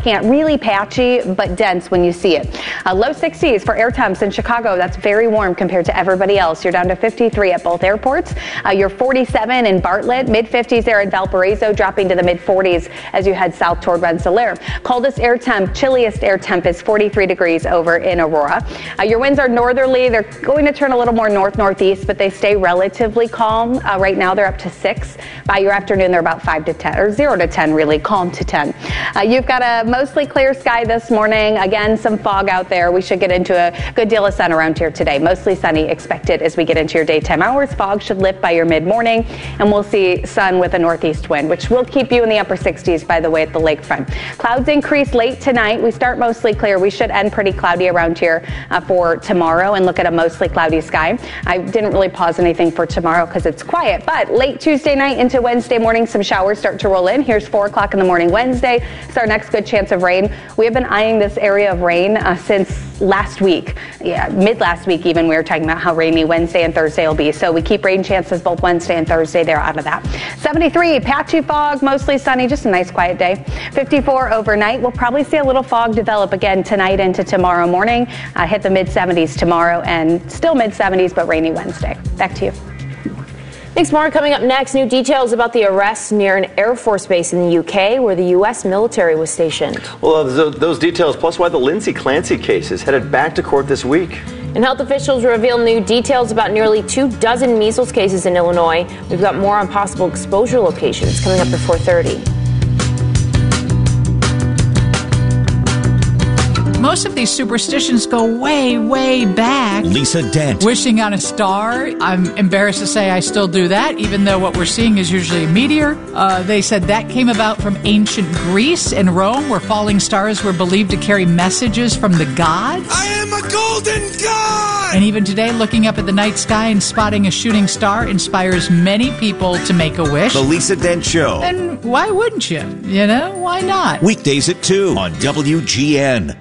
Really patchy, but dense when you see it. Low 60s for air temps in Chicago. That's very warm compared to everybody else. You're down to 53 at both airports. You're 47 in Bartlett, mid-50s there in Valparaiso, dropping to the mid-40s as you head south toward Rensselaer. Coldest air temp, chilliest air temp is 43 degrees over in Aurora. Your winds are northerly. They're going to turn a little more north-northeast, but they stay relatively calm. Right now they're up to 6. By your afternoon, they're about 5 to 10, or 0 to 10 really, calm to 10. You've got a mostly clear sky this morning. Again, some fog out there. We should get into a good deal of sun around here today. Mostly sunny expected as we get into your daytime hours. Fog should lift by your mid-morning, and we'll see sun with a northeast wind, which will keep you in the upper 60s, by the way, at the lakefront. Clouds increase late tonight. We start mostly clear. We should end pretty cloudy around here for tomorrow and look at a mostly cloudy sky. I didn't really pause anything for tomorrow because it's quiet, but late Tuesday night into Wednesday morning, some showers start to roll in. Here's 4 o'clock in the morning Wednesday. It's our next good chance of rain. We have been eyeing this area of rain since last week. Mid last week even, we were talking about how rainy Wednesday and Thursday will be. So we keep rain chances both Wednesday and Thursday. They're out of that. 73, patchy fog, mostly sunny, just a nice quiet day. 54 overnight. We'll probably see a little fog develop again tonight into tomorrow morning. Hit the mid-70s tomorrow and still mid-70s, but rainy Wednesday. Back to you. Thanks, Mark. Coming up next, new details about the arrest near an Air Force base in the UK where the U.S. military was stationed. Well, those details, plus why the Lindsay Clancy case is headed back to court this week. And health officials reveal new details about nearly 24 measles cases in Illinois. We've got more on possible exposure locations coming up at 4:30. Most of these superstitions go way, way back. Lisa Dent. Wishing on a star. I'm embarrassed to say I still do that, even though what we're seeing is usually a meteor. They said that came about from ancient Greece and Rome, where falling stars were believed to carry messages from the gods. I am a golden god! And even today, looking up at the night sky and spotting a shooting star inspires many people to make a wish. The Lisa Dent Show. And why wouldn't you? You know, why not? Weekdays at 2 on WGN.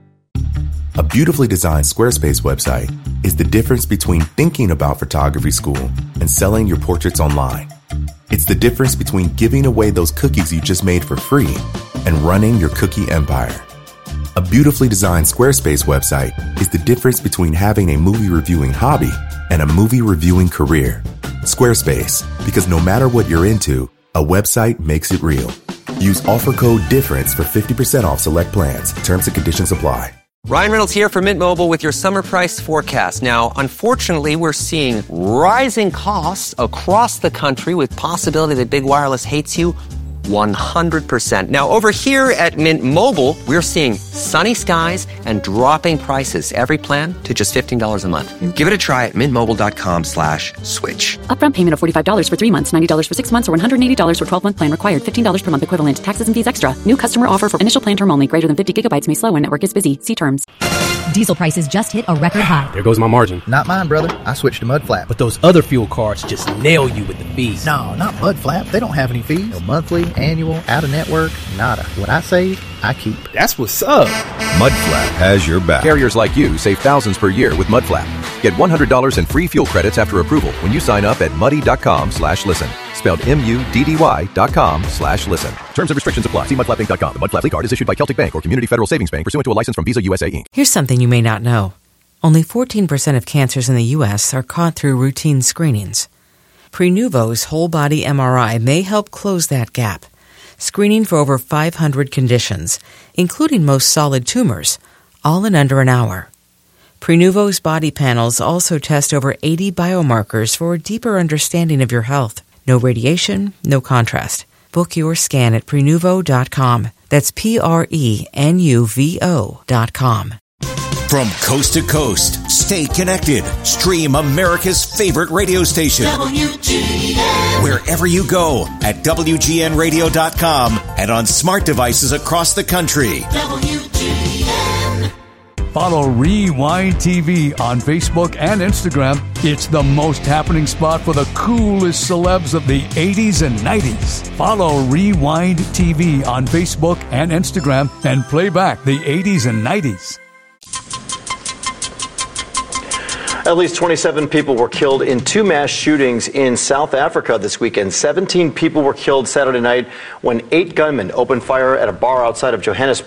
A beautifully designed Squarespace website is the difference between thinking about photography school and selling your portraits online. It's the difference between giving away those cookies you just made for free and running your cookie empire. A beautifully designed Squarespace website is the difference between having a movie reviewing hobby and a movie reviewing career. Squarespace, because no matter what you're into, a website makes it real. Use offer code DIFFERENCE for 50% off select plans. Terms and conditions apply. Ryan Reynolds here from Mint Mobile with your summer price forecast. Now, unfortunately, we're seeing rising costs across the country with possibility that big wireless hates you 100%. Now, over here at Mint Mobile, we're seeing sunny skies and dropping prices. Every plan to just $15 a month. Give it a try at mintmobile.com/switch. Upfront payment of $45 for 3 months, $90 for 6 months, or $180 for 12-month plan required. $15 per month equivalent. Taxes and fees extra. New customer offer for initial plan term only. Greater than 50 gigabytes may slow when network is busy. See terms. Diesel prices just hit a record high. There goes my margin. Not mine, brother. I switched to Mudflap. But those other fuel cards just nail you with the fees. No, not Mudflap. They don't have any fees. No monthly, annual, out-of-network, nada. What I save, I keep. That's what's up. Mudflap has your back. Carriers like you save thousands per year with Mudflap. Get $100 in free fuel credits after approval when you sign up at muddy.com/listen. Spelled MUDDY.com/listen. Terms and restrictions apply. See mudflapinc.com. The Mudflap card is issued by Celtic Bank or Community Federal Savings Bank pursuant to a license from Visa USA Inc. Here's something you may not know. Only 14% of cancers in the U.S. are caught through routine screenings. Prenuvo's whole body MRI may help close that gap, screening for over 500 conditions, including most solid tumors, all in under an hour. Prenuvo's body panels also test over 80 biomarkers for a deeper understanding of your health. No radiation, no contrast. Book your scan at Prenuvo.com. That's Prenuvo.com. From coast to coast, stay connected. Stream America's favorite radio station. WGN. Wherever you go at WGNradio.com and on smart devices across the country. WGN. Follow Rewind TV on Facebook and Instagram. It's the most happening spot for the coolest celebs of the 80s and 90s. Follow Rewind TV on Facebook and Instagram and play back the 80s and 90s. At least 27 people were killed in 2 mass shootings in South Africa this weekend. 17 people were killed Saturday night when 8 gunmen opened fire at a bar outside of Johannesburg.